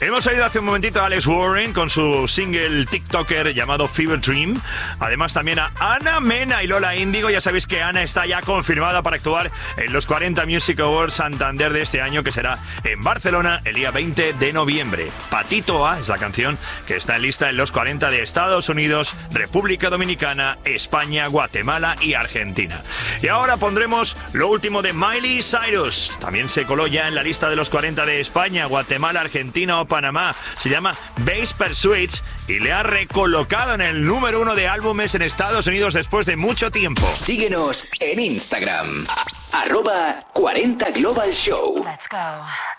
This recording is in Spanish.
Hemos oído hace un momentito a Alex Warren con su single TikToker llamado Fever Dream. Además también a Ana Mena y Lola Índigo. Ya sabéis que Ana está ya confirmada para actuar en los 40 Music Awards Santander de este año, que será en Barcelona el día 20 de noviembre. Patito A es la canción que está en lista en los 40 de Estados Unidos, República Dominicana, España, Guatemala y Argentina. Y ahora pondremos lo último de Miley Cyrus. También se coló ya en la lista de los 40 de España, Guatemala, Argentina o Panamá. Se llama Bass Pursuit y le ha recolocado en el número 1 de álbumes en Estados Unidos después de mucho tiempo. Síguenos en Instagram, @40 Global Show. Let's go.